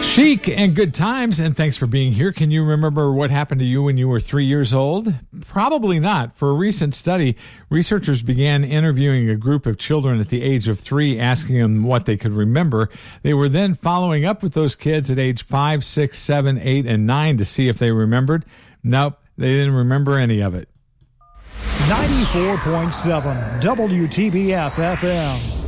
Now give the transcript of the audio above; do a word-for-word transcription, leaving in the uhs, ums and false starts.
Chic and good times, and thanks for being here. Can you remember what happened to you when you were three years old? Probably not. For a recent study, researchers began interviewing a group of children at the age of three, asking them what they could remember. They were then following up with those kids at age five, six, seven, eight, and nine to see if they remembered. Nope, they didn't remember any of it. ninety-four point seven W T B F F M.